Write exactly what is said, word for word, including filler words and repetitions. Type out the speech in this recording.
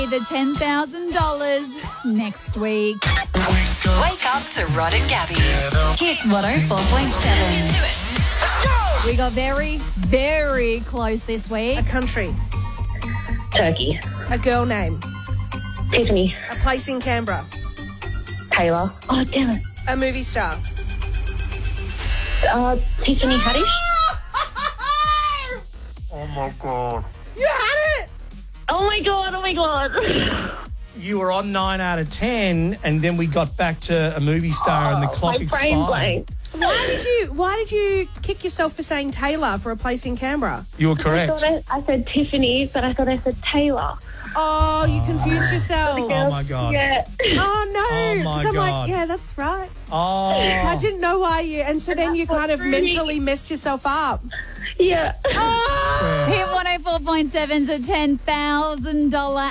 The ten thousand dollars next week. Wake up to Rod and Gabby. Hit one oh four point seven. Let's get to it. Let's go. We got very, very close this week. A country. Turkey. A girl name. Tiffany. A place in Canberra. Taylor. Oh, damn it. A movie star. Uh, Tiffany Haddish. Oh, my God. You had it! Oh, my God. Oh, my God. You were on nine out of ten, and then we got back to a movie star and the clock My expired. brain blank. Why did you Why did you kick yourself for saying Taylor for a place in Canberra? You were I, correct. thought I, I said Tiffany, but I thought I said Taylor. Oh, you confused yourself. Oh, my God. Yeah. Oh, no. Oh, my 'Cause I'm God. like, yeah, that's right. Oh. I didn't know why you... And so then you kind of Really? mentally messed yourself up. Yeah. Oh! Hit one oh four point seven's a ten thousand dollars